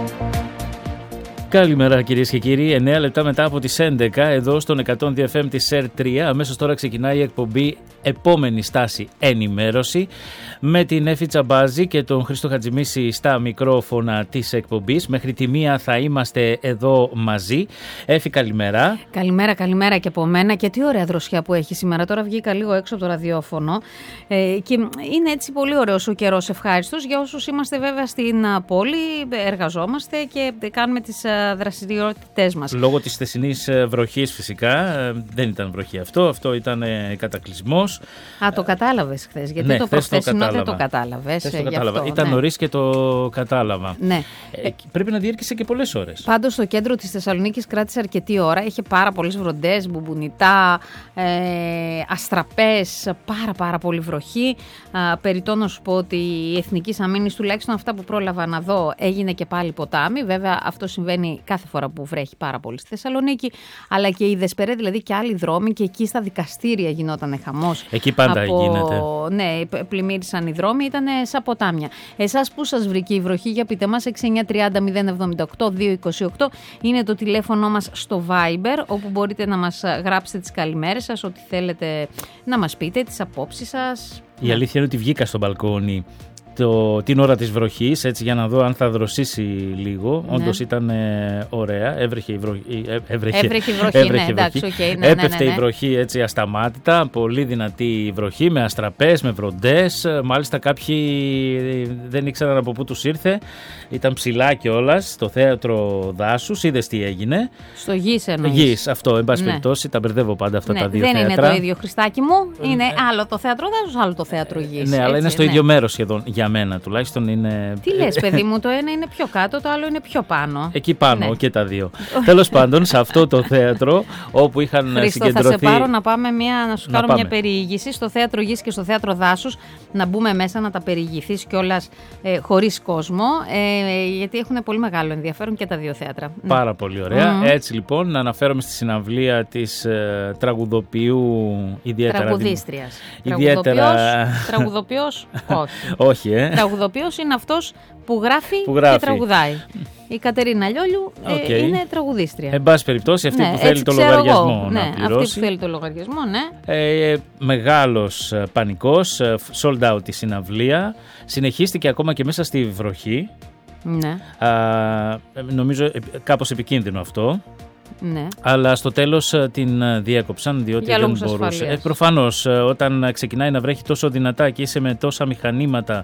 Καλημέρα κυρίες και κύριοι, 9 λεπτά μετά από τις 11 εδώ στον 102 FM της ΣΕΡ3. Αμέσως τώρα ξεκινάει η εκπομπή Επόμενη Στάση Ενημέρωση με την Έφη Τσαμπάζη και τον Χρήστο Χατζημίση στα μικρόφωνα της εκπομπής. Μέχρι τη 1 θα είμαστε εδώ μαζί. Έφη, καλημέρα. Καλημέρα και από μένα. Και τι ωραία δροσιά που έχει σήμερα. Τώρα βγήκα λίγο έξω από το ραδιόφωνο και είναι έτσι πολύ ωραίος ο καιρός, ευχάριστος για όσους είμαστε βέβαια στην πόλη, εργαζόμαστε και κάνουμε τις δραστηριότητές μας. Λόγω της χθεσινής βροχής φυσικά, δεν ήταν βροχή αυτό ήταν κατακλυσμός. Το κατάλαβες χθες, γιατί ναι, το προχθέσινο δεν το κατάλαβες. Ήταν νωρίς και το κατάλαβα. Ναι. Πρέπει να διέρχεσαι και πολλές ώρες. Πάντως το κέντρο της Θεσσαλονίκης κράτησε αρκετή ώρα, είχε πάρα πολλές βροντές, μπουμπουνιτά, αστραπές, πάρα πολύ βροχή. Περιττό να σου πω ότι η Εθνικής Αμήνης, τουλάχιστον αυτά που πρόλαβα να δω, έγινε και πάλι ποτάμι. Βέβαια αυτό συμβαίνει κάθε φορά που βρέχει πάρα πολύ στη Θεσσαλονίκη, αλλά και η Δεσπερέ, δηλαδή και άλλοι δρόμοι, και εκεί στα δικαστήρια γινόταν χαμός. Εκεί πάντα γίνεται. Ναι, πλημμύρισαν οι δρόμοι, ήταν σαν ποτάμια. Εσάς που σας βρήκε η βροχή, για πείτε μας. 6930 078 228 είναι το τηλέφωνο μας στο Viber, όπου μπορείτε να μας γράψετε τις καλημέρες σας, ό,τι θέλετε να μας πείτε, τις απόψεις σας. Η αλήθεια είναι ότι βγήκα στο μπαλκόνι την ώρα της βροχής, έτσι, για να δω αν θα δροσίσει λίγο. Ναι. Όντως ήταν ωραία. Έβρεχε η βροχή. Έπεφτε η βροχή έτσι ασταμάτητα. Πολύ δυνατή βροχή, με αστραπές, με βροντές. Μάλιστα κάποιοι δεν ήξεραν από πού τους ήρθε. Ήταν ψηλά κιόλας στο θέατρο Δάσους. Είδες τι έγινε? Στο Γης εννοείς? Γης, αυτό, εν πάση περιπτώσει. Τα μπερδεύω πάντα αυτά τα δύο δεν θέατρα. Δεν είναι το ίδιο, Χριστάκι μου. Είναι άλλο το θέατρο Δάσους, άλλο το θέατρο Γης. Ναι, αλλά είναι στο ίδιο μέρος σχεδόν. Για μένα τουλάχιστον είναι. Τι λες, παιδί μου, το ένα είναι πιο κάτω, το άλλο είναι πιο πάνω. Εκεί πάνω, και τα δύο. Τέλος πάντων, σε αυτό το θέατρο όπου είχαν συγκεντρωθεί. Θα σε πάρω να πάμε να σου κάνω μια περιήγηση στο θέατρο Γης και στο θέατρο Δάσους, να μπούμε μέσα να τα περιηγηθείς κιόλας χωρίς κόσμο, γιατί έχουν πολύ μεγάλο ενδιαφέρον και τα δύο θέατρα. Πάρα πολύ ωραία. Έτσι λοιπόν, να αναφέρομαι στη συναυλία της τραγουδοποιού, ιδιαίτερα. Τραγουδίστριας. Τραγουδοποιός, όχι. Τραγουδοποιός είναι αυτός που γράφει και τραγουδάει. Η Κατερίνα Λιόλιου είναι τραγουδίστρια. Εν πάση περιπτώσει, αυτή που θέλει το λογαριασμό να πληρώσει. Αυτή που θέλει το λογαριασμό, ναι. Μεγάλος πανικός, sold out η συναυλία. Συνεχίστηκε ακόμα και μέσα στη βροχή. Ναι. Νομίζω κάπως επικίνδυνο αυτό. Ναι. Αλλά στο τέλος την διέκοψαν, διότι δεν μπορούσε. Προφανώς, όταν ξεκινάει να βρέχει τόσο δυνατά και είσαι με τόσα μηχανήματα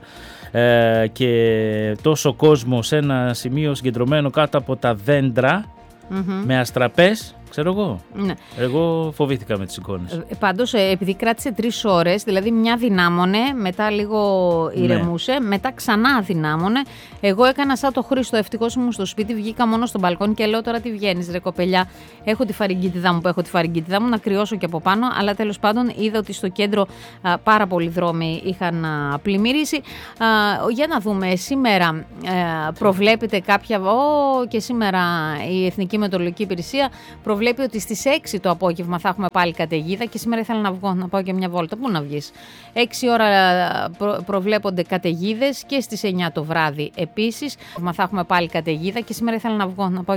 και τόσο κόσμο σε ένα σημείο συγκεντρωμένο κάτω από τα δέντρα, με αστραπές, ξέρω εγώ. Ναι. Εγώ φοβήθηκα με τις εικόνες. Πάντως, επειδή κράτησε 3 ώρες, δηλαδή μια δυνάμωνε, μετά λίγο ηρεμούσε, μετά ξανά αδυνάμωνε. Εγώ έκανα σαν το Χρήστο, ευτυχώς ήμουν στο σπίτι, βγήκα μόνο στο μπαλκόνι και λέω: τώρα τι βγαίνεις, ρε κοπελιά? Έχω τη φαρυγγίτιδα μου, να κρυώσω και από πάνω. Αλλά τέλος πάντων, είδα ότι στο κέντρο πάρα πολλοί δρόμοι είχαν πλημμυρίσει. Για να δούμε, σήμερα προβλέπεται κάποια. Και σήμερα η Εθνική Μετεωρολογική Υπηρεσία βλέπει ότι στις 6 το απόγευμα θα έχουμε πάλι καταιγίδα, και σήμερα ήθελα να βγω να πάω και μια βόλτα. Πού να βγεις? 6 ώρα προβλέπονται καταιγίδες και στις 9 το βράδυ επίσης. Θα έχουμε πάλι καταιγίδα, και σήμερα ήθελα να βγω να πάω